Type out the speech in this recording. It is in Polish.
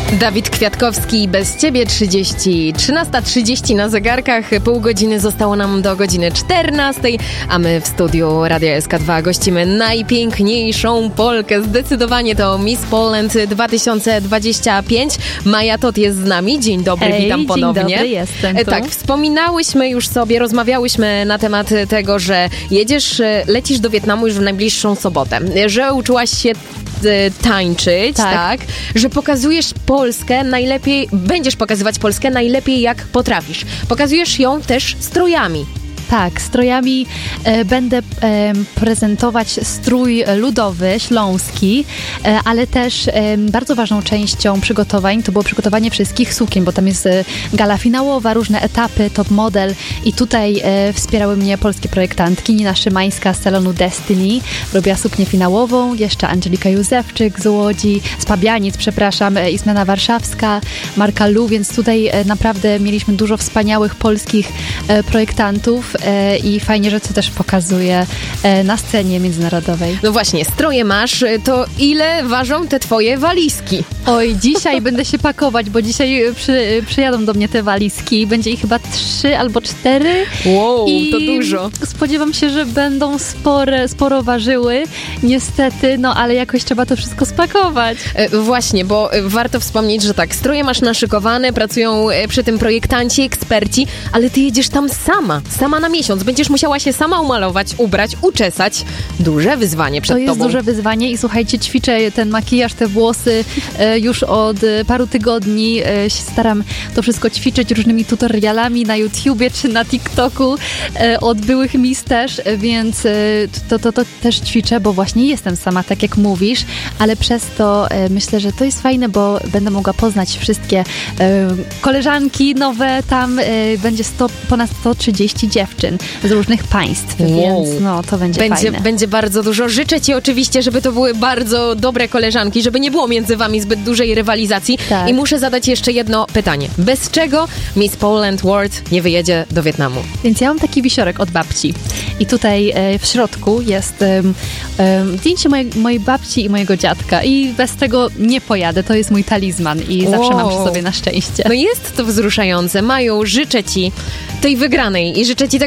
Dawid Kwiatkowski, Bez Ciebie 13:30 na zegarkach, pół godziny zostało nam do godziny 14, a my w studiu Radia SK2 gościmy najpiękniejszą Polkę. Zdecydowanie to Miss Poland 2025. Maja Tot jest z nami. Dzień dobry, witam ponownie. Dzień dobry, jestem tu. Tak, wspominałyśmy już sobie, rozmawiałyśmy na temat tego, że lecisz do Wietnamu już w najbliższą sobotę, że uczyłaś się tańczyć, tak? Że pokazujesz Polskę najlepiej, będziesz pokazywać Polskę najlepiej jak potrafisz. Pokazujesz ją też strojami. Tak, strojami będę prezentować strój ludowy, śląski, ale też bardzo ważną częścią przygotowań to było przygotowanie wszystkich sukien, bo tam jest gala finałowa, różne etapy, top model i tutaj wspierały mnie polskie projektantki. Nina Szymańska z salonu Destiny robiła suknię finałową, jeszcze Angelika Józefczyk z Łodzi, z Pabianic, i Zmiana Warszawska, Marka Lu, więc tutaj naprawdę mieliśmy dużo wspaniałych polskich projektantów i fajnie, że to też pokazuje na scenie międzynarodowej. No właśnie, stroje masz, to ile ważą te twoje walizki? Oj, dzisiaj będę się pakować, bo dzisiaj przyjadą do mnie te walizki. Będzie ich chyba 3 albo 4. Wow, i to dużo. Spodziewam się, że będą sporo ważyły, niestety, no ale jakoś trzeba to wszystko spakować. Właśnie, bo warto wspomnieć, że tak, stroje masz naszykowane, pracują przy tym projektanci, eksperci, ale ty jedziesz tam sama na miesiąc. Będziesz musiała się sama umalować, ubrać, uczesać. Duże wyzwanie przed tobą. To jest duże wyzwanie i słuchajcie, ćwiczę ten makijaż, te włosy już od paru tygodni. Staram to wszystko ćwiczyć różnymi tutorialami na YouTubie czy na TikToku od byłych mis też, więc to też ćwiczę, bo właśnie jestem sama, tak jak mówisz, ale przez to myślę, że to jest fajne, bo będę mogła poznać wszystkie koleżanki nowe. Tam będzie ponad 130 dziewczyn z różnych państw, więc no, to będzie fajne. Będzie bardzo dużo. Życzę ci oczywiście, żeby to były bardzo dobre koleżanki, żeby nie było między wami zbyt dużej rywalizacji. Tak. I muszę zadać jeszcze jedno pytanie. Bez czego Miss Poland World nie wyjedzie do Wietnamu? Więc ja mam taki wisiorek od babci. I tutaj w środku jest zdjęcie mojej babci i mojego dziadka. I bez tego nie pojadę. To jest mój talizman i zawsze mam przy sobie na szczęście. No jest to wzruszające. Maju, życzę ci tej wygranej i życzę ci tego,